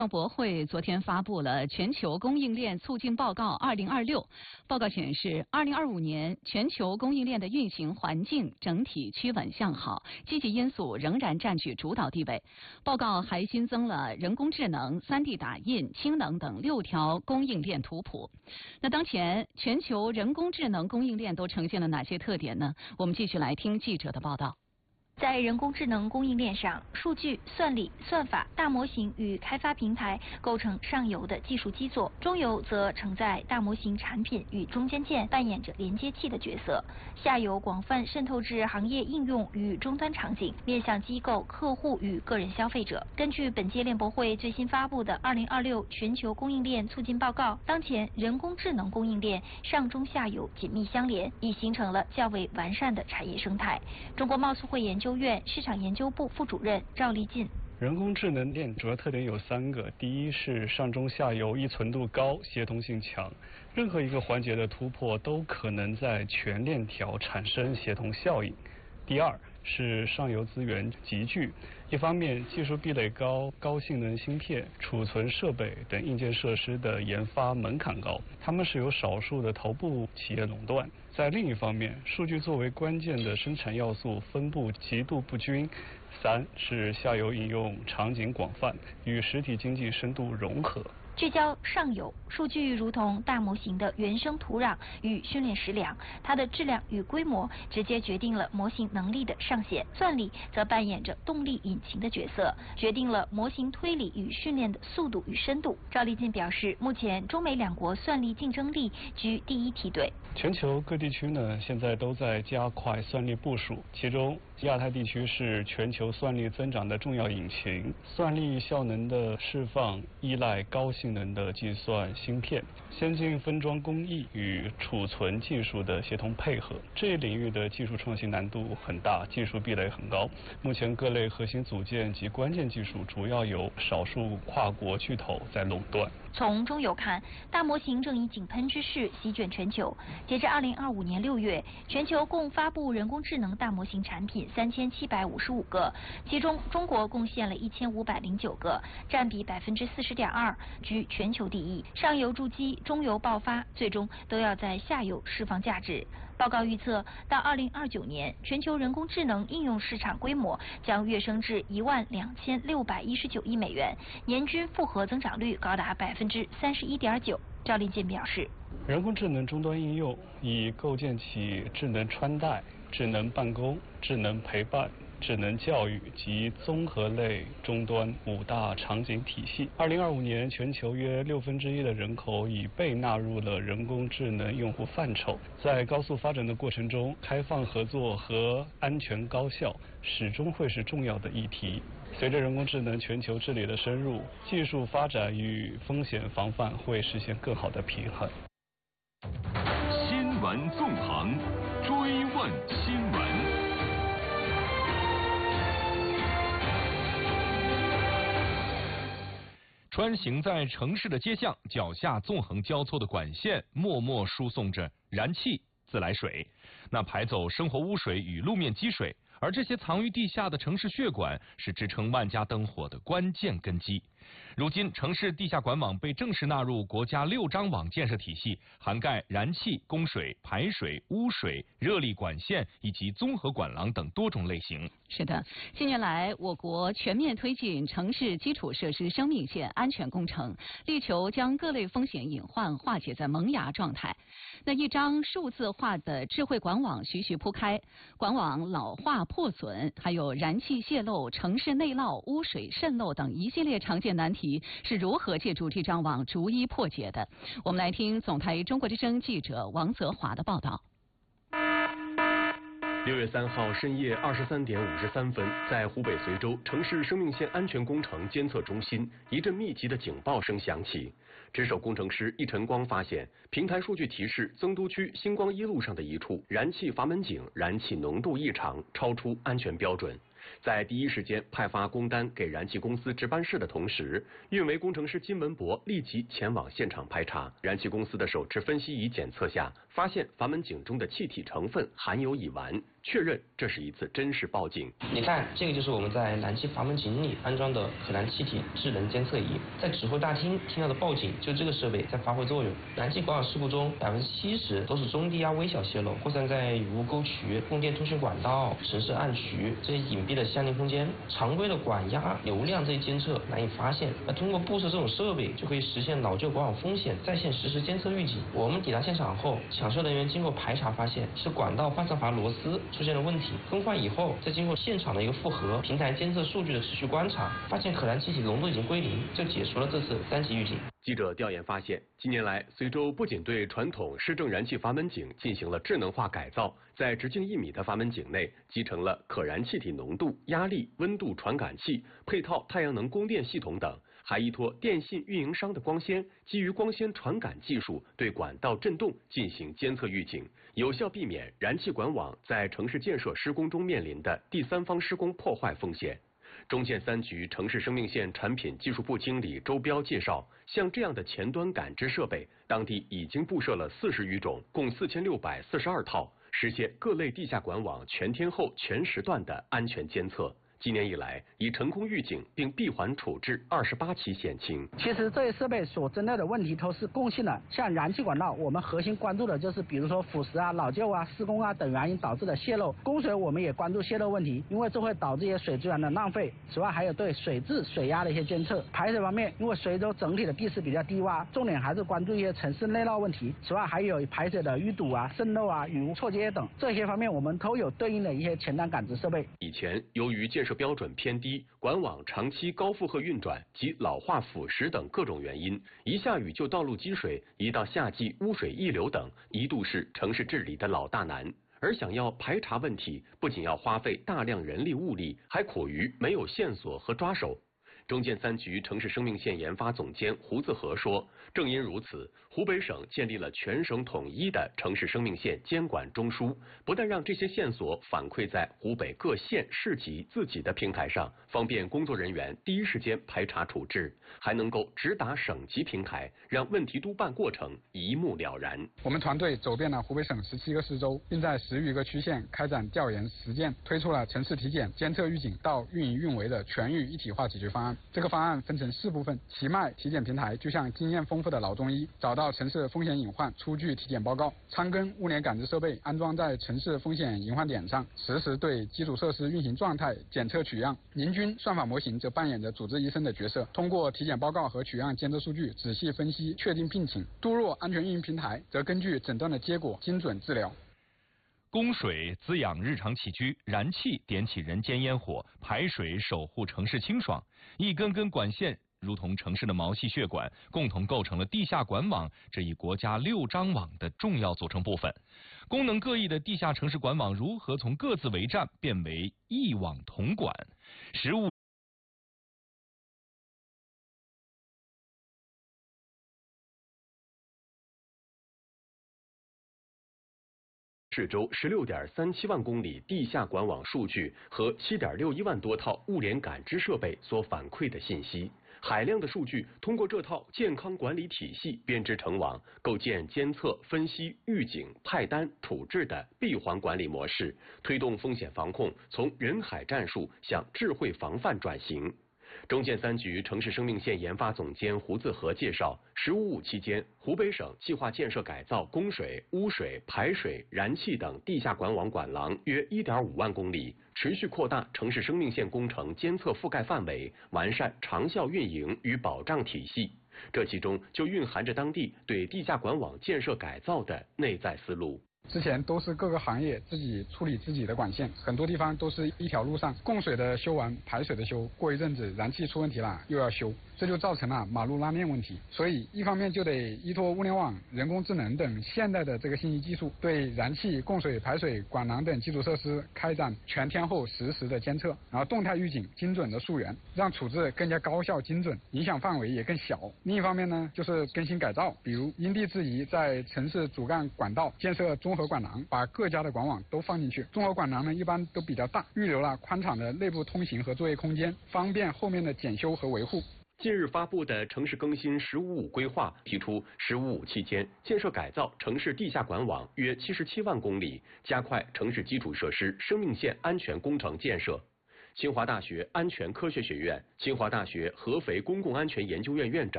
博会昨天发布了全球供应链促进报告2026。报告显示，2025年全球供应链的运行环境整体趋稳向好，积极因素仍然占据主导地位。报告还新增了人工智能、3D 打印、氢能等6条供应链图谱。那当前全球人工智能供应链都呈现了哪些特点呢？我们继续来听记者的报道。 在人工智能供应链上，数据、算力、算法、大模型与开发平台构成上游的技术基座，中游则承载大模型产品与中间件，扮演着连接器的角色。下游广泛渗透至行业应用与终端场景，面向机构、客户与个人消费者。根据本届链博会最新发布的2026全球供应链促进报告，当前人工智能供应链上中下游紧密相连，已形成了较为完善的产业生态。中国贸促会研究院市场研究部副主任赵立进。 人工智能链主要特点有3个，第一是上中下游依存度高，协同性强，任何一个环节的突破都可能在全链条产生协同效应。第二是上游资源集聚，一方面技术壁垒高，高性能芯片、储存设备等硬件设施的研发门槛高，他们是由少数的头部企业垄断。在另一方面，数据作为关键的生产要素分布极度不均。3是下游应用场景广泛，与实体经济深度融合。 聚焦上游，数据如同大模型的原生土壤与训练食粮，它的质量与规模直接决定了模型能力的上限。算力则扮演着动力引擎的角色，决定了模型推理与训练的速度与深度。赵立进表示，目前中美2国算力竞争力居第一梯队。 全球各地区呢，现在都在加快算力部署，其中亚太地区是全球算力增长的重要引擎。算力效能的释放依赖高性能的计算芯片、先进分装工艺与储存技术的协同配合。这一领域的技术创新难度很大，技术壁垒很高。目前各类核心组件及关键技术主要由少数跨国巨头在垄断。 从中游看，大模型正以井喷之势席卷全球。截至2025年6月，全球共发布人工智能大模型产品3755个，其中中国贡献了1509个，占比40.2%，居全球第一。上游筑基，中游爆发，最终都要在下游释放价值。报告预测，到2029年，全球人工智能应用市场规模将跃升至12619亿美元，年均复合增长率高达31.9%。赵立进表示， 人工智能终端应用已构建起智能穿戴、智能办公、智能陪伴、智能教育及综合类终端5大场景体系。2025年，全球约1/6的人口已被纳入了人工智能用户范畴。在高速发展的过程中，开放合作和安全高效始终会是重要的议题。随着人工智能全球治理的深入，技术发展与风险防范会实现更好的平衡。 新闻纵横，追问新闻。穿行在城市的街巷，脚下纵横交错的管线默默输送着燃气、自来水，那排走生活污水与路面积水。而这些藏于地下的城市血管是支撑万家灯火的关键根基。如今，城市地下管网被正式纳入国家6张网建设体系，涵盖燃气、供水、排水、污水、热力管线以及综合管廊等多种类型。 是的，近年来，我国全面推进城市基础设施生命线安全工程，力求将各类风险隐患化解在萌芽状态。那一张数字化的智慧管网徐徐铺开，管网老化破损，还有燃气泄漏、城市内涝、污水渗漏等一系列常见难题是如何借助这张网逐一破解的？我们来听总台中国之声记者王泽华的报道。 6月3号深夜23点53分，在湖北随州城市生命线安全工程监测中心，一阵密集的警报声响起。值守工程师易晨光发现，平台数据提示增都区星光1路上的一处燃气阀门井燃气浓度异常，超出安全标准。在第一时间派发工单给燃气公司值班室的同时，运维工程师金文博立即前往现场排查。燃气公司的手持分析仪检测下，发现阀门井中的气体成分含有乙烷。 确认这是一次真实报警。 你看，这个就是我们在燃气阀门井里安装的可燃气体智能监测仪，在指挥大厅听到的报警，就这个设备在发挥作用。燃气管网事故中，70%都是中低压微小泄漏，扩散在雨污沟渠、供电通讯管道、城市暗渠这些隐蔽的相邻空间。常规的管压、流量这些监测难以发现，那通过布设这种设备，就可以实现老旧管网风险在线实时监测预警。我们抵达现场后，抢修人员经过排查发现是管道半藏阀螺丝出现了问题，更换以后，再经过现场的一个复核、平台监测数据的持续观察，发现可燃气体浓度已经归零，就解除了这次3级预警。 记者调研发现，近年来，随州不仅对传统市政燃气阀门井进行了智能化改造，在直径1米的阀门井内集成了可燃气体浓度、压力、温度传感器，配套太阳能供电系统等，还依托电信运营商的光纤，基于光纤传感技术对管道振动进行监测预警，有效避免燃气管网在城市建设施工中面临的第三方施工破坏风险。中建3局城市生命线产品技术部经理周彪介绍，像这样的前端感知设备，当地已经布设了40余种，共4642套，实现各类地下管网全天候、全时段的安全监测。今年以来，已成功预警并闭环处置28起险情。 其实这些设备所针对的问题都是共性的，像燃气管道，我们核心关注的就是比如说腐蚀啊、老旧啊、施工啊等原因导致的泄漏。供水我们也关注泄漏问题，因为这会导致一些水资源的浪费。此外，还有对水质、水压的一些监测。排水方面，因为随州整体的地势比较低洼，重点还是关注一些城市内涝问题。此外，还有排水的淤堵啊、渗漏啊、雨污错接等这些方面，我们都有对应的一些前端感知设备。 以前由于建设标准偏低，管网长期高负荷运转及老化腐蚀等各种原因，一下雨就道路积水，一到夏季污水溢流等，一度是城市治理的老大难。而想要排查问题，不仅要花费大量人力物力，还苦于没有线索和抓手。中建3局城市生命线研发总监胡自和说，正因如此，湖北省建立了全省统一的城市生命线监管中枢，不但让这些线索反馈在湖北各县市级自己的平台上，方便工作人员第一时间排查处置，还能够直达省级平台，让问题督办过程一目了然。 我们团队走遍了湖北省17个市州，并在10余个区县开展调研实践，推出了城市体检、监测预警到运营运维的全域一体化解决方案。这个方案分成4部分，其迈体检平台就像经验丰富的老中医，找到城市风险隐患，出具体检报告；昌根物联感知设备安装在城市风险隐患点上，实时对基础设施运行状态检测取样。宁军算法模型则扮演着主治医生的角色，通过体检报告和取样监测数据仔细分析，确定病情。都若安全运营平台则根据诊断的结果精准治疗。 供水滋养日常起居，燃气点起人间烟火，排水守护城市清爽。一根根管线如同城市的毛细血管，共同构成了地下管网这一国家6张网的重要组成部分。功能各异的地下城市管网如何从各自为战变为一网统管？实务市州16.37万公里地下管网数据和7.61万多套物联感知设备所反馈的信息，海量的数据通过这套健康管理体系编织成网，构建监测、分析、预警、派单、处置的闭环管理模式，推动风险防控从人海战术向智慧防范转型。中建3局城市生命线研发总监胡自和介绍，“15+5”期间，湖北省计划建设改造供水、污水、排水、燃气等地下管网管廊约1.5万公里，持续扩大城市生命线工程监测覆盖范围，完善长效运营与保障体系。这其中就蕴含着当地对地下管网建设改造的内在思路。 之前都是各个行业自己处理自己的管线，很多地方都是一条路上，供水的修完，排水的修，过一阵子燃气出问题了又要修，这就造成了马路拉面问题。所以一方面就得依托物联网、人工智能等现代的这个信息技术，对燃气、供水、排水、管廊等基础设施开展全天候实时的监测，然后动态预警、精准的溯源，让处置更加高效精准，影响范围也更小。另一方面呢，就是更新改造，比如因地制宜，在城市主干管道建设综合管廊，把各家的管网都放进去。综合管廊呢一般都比较大，预留了宽敞的内部通行和作业空间，方便后面的检修和维护。 近日发布的城市更新“十五五”规划提出，“十五五”期间建设改造城市地下管网约77万公里，加快城市基础设施生命线安全工程建设。清华大学安全科学学院、清华大学合肥公共安全研究院院长